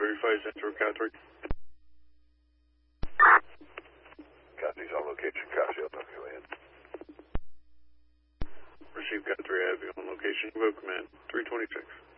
35 Central, Cat 3. Cat 3's on location. Copy, I'll talk to you later. Receive Cat 3, I have you on location. Invoke command 326.